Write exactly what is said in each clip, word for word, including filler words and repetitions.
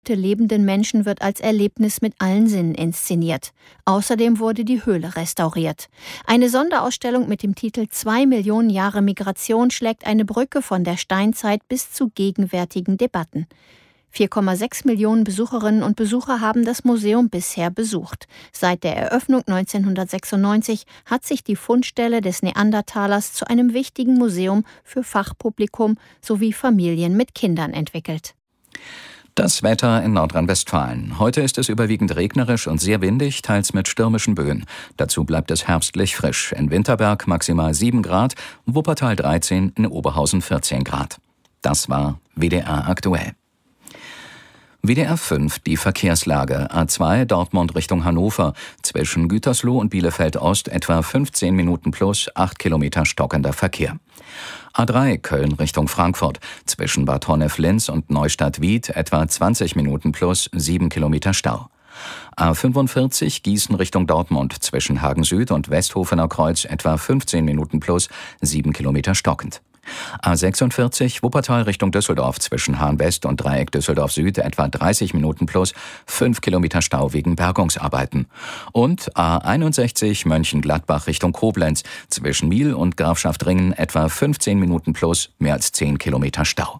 lebenden Menschen wird als Erlebnis mit allen Sinnen inszeniert. Außerdem wurde die Höhle restauriert. Eine Sonderausstellung mit dem Titel Zwei Millionen Jahre Migration schlägt eine Brücke von der Steinzeit bis zu gegenwärtigen Debatten. vier Komma sechs Millionen Besucherinnen und Besucher haben das Museum bisher besucht. Seit der Eröffnung neunzehnhundertsechsundneunzig hat sich die Fundstelle des Neandertalers zu einem wichtigen Museum für Fachpublikum sowie Familien mit Kindern entwickelt. Das Wetter in Nordrhein-Westfalen. Heute ist es überwiegend regnerisch und sehr windig, teils mit stürmischen Böen. Dazu bleibt es herbstlich frisch. In Winterberg maximal sieben Grad, Wuppertal dreizehn, in Oberhausen vierzehn Grad. Das war W D R aktuell. W D R fünf, die Verkehrslage. A zwei Dortmund Richtung Hannover. Zwischen Gütersloh und Bielefeld Ost etwa fünfzehn Minuten plus, acht Kilometer stockender Verkehr. A drei Köln Richtung Frankfurt. Zwischen Bad Honnef-Linz und Neustadt-Wied etwa zwanzig Minuten plus, sieben Kilometer Stau. A fünfundvierzig Gießen Richtung Dortmund. Zwischen Hagen Süd und Westhofener Kreuz etwa fünfzehn Minuten plus, sieben Kilometer stockend. A sechsundvierzig Wuppertal Richtung Düsseldorf. Zwischen Hahn West und Dreieck Düsseldorf Süd etwa dreißig Minuten plus, fünf Kilometer Stau wegen Bergungsarbeiten. Und A einundsechzig Mönchengladbach Richtung Koblenz. Zwischen Miel und Grafschaftringen etwa fünfzehn Minuten plus, mehr als zehn Kilometer Stau.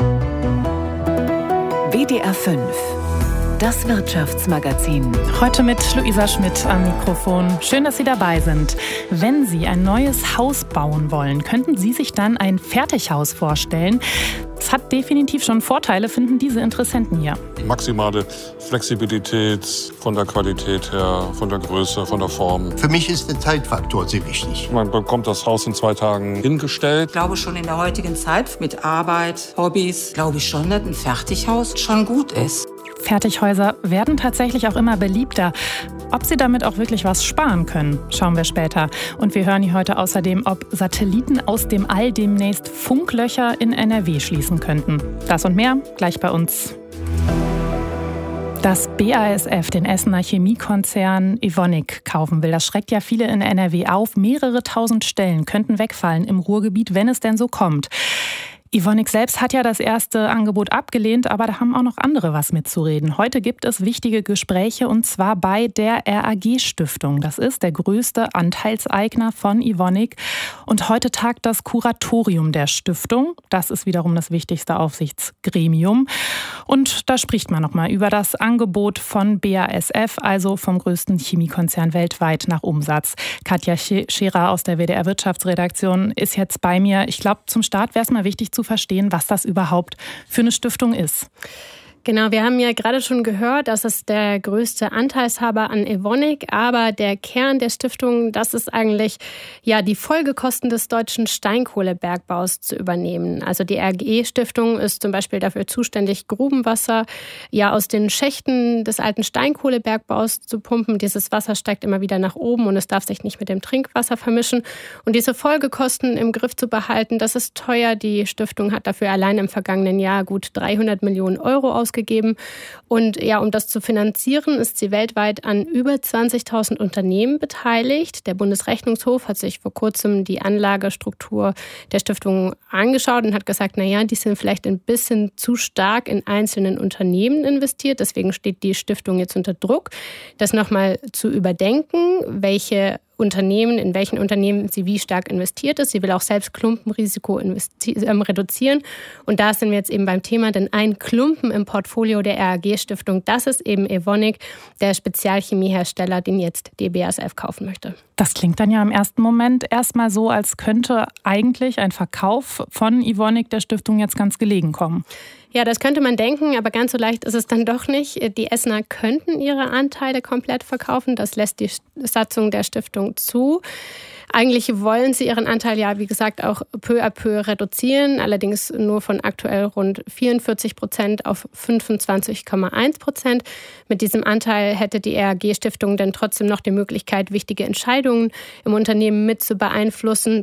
W D R fünf, das Wirtschaftsmagazin. Heute mit Luisa Schmidt am Mikrofon. Schön, dass Sie dabei sind. Wenn Sie ein neues Haus bauen wollen, könnten Sie sich dann ein Fertighaus vorstellen? Es hat definitiv schon Vorteile, finden diese Interessenten hier. Maximale Flexibilität von der Qualität her, von der Größe, von der Form. Für mich ist der Zeitfaktor sehr wichtig. Man bekommt das Haus in zwei Tagen hingestellt. Ich glaube schon in der heutigen Zeit mit Arbeit, Hobbys, glaube ich schon, dass ein Fertighaus schon gut ist. Fertighäuser werden tatsächlich auch immer beliebter. Ob sie damit auch wirklich was sparen können, schauen wir später. Und wir hören hier heute außerdem, ob Satelliten aus dem All demnächst Funklöcher in N R W schließen könnten. Das und mehr gleich bei uns. Dass B A S F den Essener Chemiekonzern Evonik kaufen will, das schreckt ja viele in N R W auf. Mehrere tausend Stellen könnten wegfallen im Ruhrgebiet, wenn es denn so kommt. Evonik selbst hat ja das erste Angebot abgelehnt, aber da haben auch noch andere was mitzureden. Heute gibt es wichtige Gespräche und zwar bei der R A G-Stiftung. Das ist der größte Anteilseigner von Evonik. Und heute tagt das Kuratorium der Stiftung. Das ist wiederum das wichtigste Aufsichtsgremium. Und da spricht man nochmal über das Angebot von B A S F, also vom größten Chemiekonzern weltweit nach Umsatz. Katja Scherer aus der W D R Wirtschaftsredaktion ist jetzt bei mir. Ich glaube, zum Start wäre es mal wichtig zu verstehen, was das überhaupt für eine Stiftung ist. Genau, wir haben ja gerade schon gehört, das ist der größte Anteilshaber an Evonik, aber der Kern der Stiftung, das ist eigentlich ja die Folgekosten des deutschen Steinkohlebergbaus zu übernehmen. Also die R A G-Stiftung ist zum Beispiel dafür zuständig, Grubenwasser ja aus den Schächten des alten Steinkohlebergbaus zu pumpen. Dieses Wasser steigt immer wieder nach oben und es darf sich nicht mit dem Trinkwasser vermischen. Und diese Folgekosten im Griff zu behalten, das ist teuer. Die Stiftung hat dafür allein im vergangenen Jahr gut dreihundert Millionen Euro ausgegeben. Gegeben. Und ja, um das zu finanzieren, ist sie weltweit an über zwanzigtausend Unternehmen beteiligt. Der Bundesrechnungshof hat sich vor kurzem die Anlagestruktur der Stiftung angeschaut und hat gesagt, naja, die sind vielleicht ein bisschen zu stark in einzelnen Unternehmen investiert. Deswegen steht die Stiftung jetzt unter Druck, das nochmal zu überdenken, welche Unternehmen, in welchen Unternehmen sie wie stark investiert ist. Sie will auch selbst Klumpenrisiko investi- äh, reduzieren. Und da sind wir jetzt eben beim Thema, denn ein Klumpen im Portfolio der R A G-Stiftung, das ist eben Evonik, der Spezialchemiehersteller, den jetzt die B A S F kaufen möchte. Das klingt dann ja im ersten Moment erstmal so, als könnte eigentlich ein Verkauf von Evonik der Stiftung jetzt ganz gelegen kommen. Ja, das könnte man denken, aber ganz so leicht ist es dann doch nicht. Die Essener könnten ihre Anteile komplett verkaufen. Das lässt die Satzung der Stiftung zu. Eigentlich wollen sie ihren Anteil ja, wie gesagt, auch peu à peu reduzieren, allerdings nur von aktuell rund vierundvierzig Prozent auf fünfundzwanzig Komma eins Prozent. Mit diesem Anteil hätte die R A G-Stiftung dann trotzdem noch die Möglichkeit, wichtige Entscheidungen im Unternehmen mit zu beeinflussen.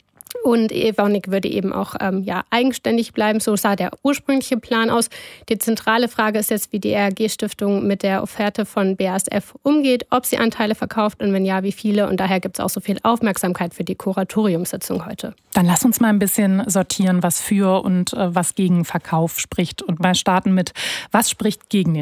Und Evonik würde eben auch ähm, ja, eigenständig bleiben. So sah der ursprüngliche Plan aus. Die zentrale Frage ist jetzt, wie die R A G-Stiftung mit der Offerte von B A S F umgeht, ob sie Anteile verkauft und wenn ja, wie viele. Und daher gibt es auch so viel Aufmerksamkeit für die Kuratoriumssitzung heute. Dann lass uns mal ein bisschen sortieren, was für und äh, was gegen Verkauf spricht. Und mal starten mit, was spricht gegen den